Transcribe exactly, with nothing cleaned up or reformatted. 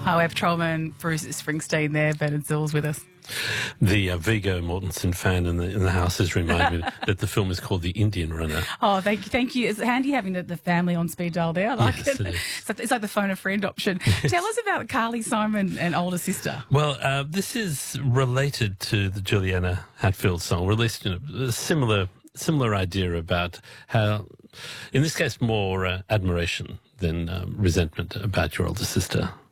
Highway Patrolman, Bruce Springsteen there, Bernard Zill's with us. The uh, Viggo Mortensen fan in the in the house has reminded me that the film is called The Indian Runner. Oh, thank you. Thank you. It's handy having the, the family on speed dial there. I like Yes, it. it is. It's, like, it's like the phone a friend option. Yes. Tell us about Carly Simon and older sister. Well, uh, this is related to the Juliana Hatfield song, released in a, a similar similar idea about how, in this case, more uh, admiration than uh, resentment about your older sister.